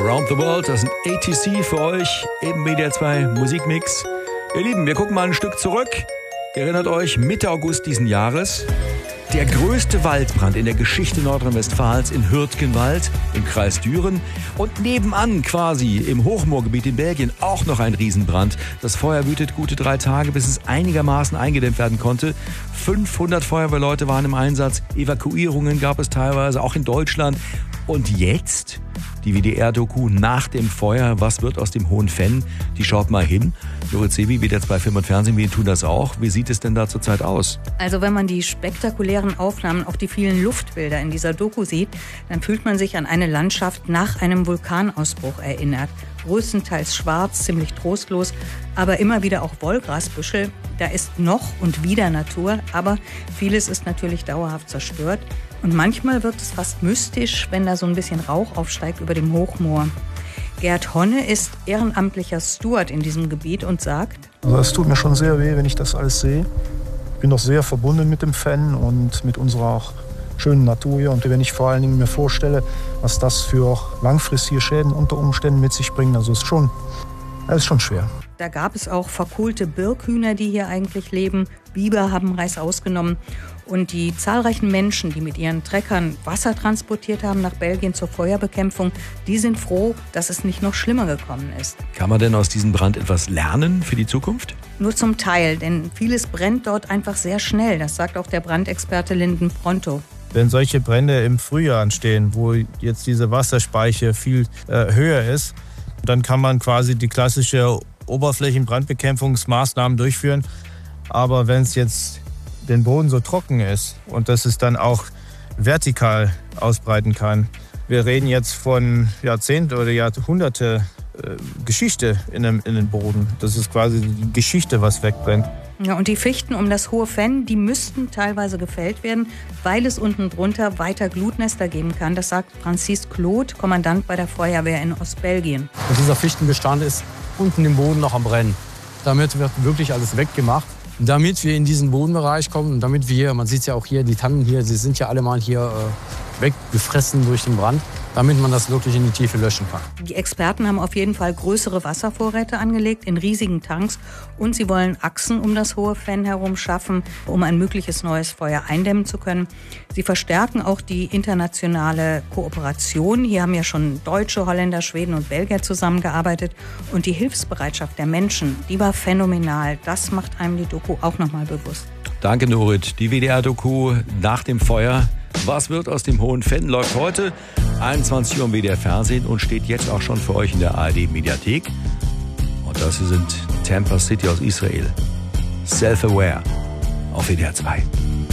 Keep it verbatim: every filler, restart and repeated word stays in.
Around the World, das sind A T C für euch im W D R zwei Musikmix. Ihr Lieben, wir gucken mal ein Stück zurück. Ihr erinnert euch, Mitte August diesen Jahres, der größte Waldbrand in der Geschichte Nordrhein-Westfalens in Hürtgenwald im Kreis Düren und nebenan quasi im Hochmoorgebiet in Belgien auch noch ein Riesenbrand. Das Feuer wütet gute drei Tage, bis es einigermaßen eingedämmt werden konnte. fünfhundert Feuerwehrleute waren im Einsatz, Evakuierungen gab es teilweise, auch in Deutschland. Und jetzt die W D R-Doku nach dem Feuer. Was wird aus dem Hohen Venn? Die schaut mal hin. Dorit Sebi, W D R zwei Film und Fernsehen, wir tun das auch. Wie sieht es denn da zurzeit aus? Also wenn man die spektakulären Aufnahmen, auch die vielen Luftbilder in dieser Doku sieht, dann fühlt man sich an eine Landschaft nach einem Vulkanausbruch erinnert. Größtenteils schwarz, ziemlich trostlos, aber immer wieder auch Wollgrasbüschel. Da ist noch und wieder Natur, aber vieles ist natürlich dauerhaft zerstört. Und manchmal wirkt es fast mystisch, wenn da so ein bisschen Rauch aufsteigt über dem Hochmoor. Gerd Honne ist ehrenamtlicher Steward in diesem Gebiet und sagt: Also es tut mir schon sehr weh, wenn ich das alles sehe. Ich bin doch sehr verbunden mit dem Venn und mit unserer schönen Natur hier. Und wenn ich vor allen Dingen mir vorstelle, was das für langfristige Schäden unter Umständen mit sich bringt, also ist schon, das ist schon schwer. Da gab es auch verkohlte Birkhühner, die hier eigentlich leben. Biber haben Reis ausgenommen. Und die zahlreichen Menschen, die mit ihren Treckern Wasser transportiert haben nach Belgien zur Feuerbekämpfung, die sind froh, dass es nicht noch schlimmer gekommen ist. Kann man denn aus diesem Brand etwas lernen für die Zukunft? Nur zum Teil, denn vieles brennt dort einfach sehr schnell. Das sagt auch der Brandexperte Linden Pronto. Wenn solche Brände im Frühjahr anstehen, wo jetzt diese Wasserspeicher viel äh, höher ist, dann kann man quasi die klassische Oberflächenbrandbekämpfungsmaßnahmen durchführen. Aber wenn es jetzt den Boden so trocken ist und dass es dann auch vertikal ausbreiten kann. Wir reden jetzt von Jahrzehnte oder Jahrhunderte äh, Geschichte in dem, in den Boden. Das ist quasi die Geschichte, was wegbrennt. Ja, und die Fichten um das Hohe Venn, die müssten teilweise gefällt werden, weil es unten drunter weiter Glutnester geben kann. Das sagt Francis Claude, Kommandant bei der Feuerwehr in Ostbelgien. Und dieser Fichtenbestand ist unten im Boden noch am Brennen. Damit wird wirklich alles weggemacht. Damit wir in diesen Bodenbereich kommen und damit wir, man sieht ja auch hier, die Tannen hier, sie sind ja alle mal hier äh, weggefressen durch den Brand, damit man das wirklich in die Tiefe löschen kann. Die Experten haben auf jeden Fall größere Wasservorräte angelegt in riesigen Tanks und sie wollen Achsen um das Hohe Venn herum schaffen, um ein mögliches neues Feuer eindämmen zu können. Sie verstärken auch die internationale Kooperation. Hier haben ja schon Deutsche, Holländer, Schweden und Belgier zusammengearbeitet und die Hilfsbereitschaft der Menschen, die war phänomenal. Das macht einem die Doku auch nochmal bewusst. Danke, Dorit. Die W D R-Doku nach dem Feuer. Was wird aus dem Hohen Venn läuft heute einundzwanzig Uhr im W D R Fernsehen und steht jetzt auch schon für euch in der A R D-Mediathek. Und das hier sind Tampa City aus Israel. Self-Aware auf W D R zwei.